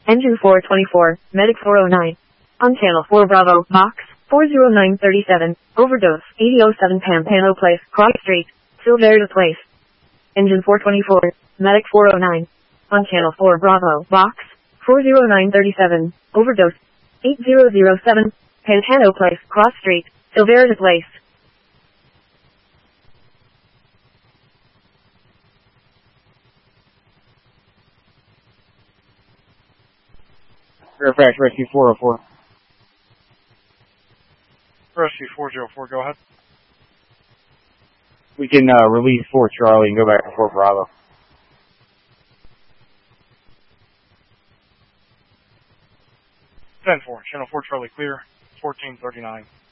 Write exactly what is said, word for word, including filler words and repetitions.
Engine four twenty-four, Medic four oh nine. On channel four Bravo, box, four oh nine thirty-seven, overdose, eighty oh seven Pampano Place, Cross Street, Silverado Place. Engine four twenty-four, Medic four oh nine. On channel four Bravo, box, four oh nine thirty-seven, overdose, eight oh oh seven, Pantano Place, Cross Street, Silverado Place. Fairfax Rescue four oh four. Rescue four oh four, go ahead. We can uh, release Fort Charlie and go back to Fort Bravo. ten four, channel four Charlie clear, fourteen thirty-nine.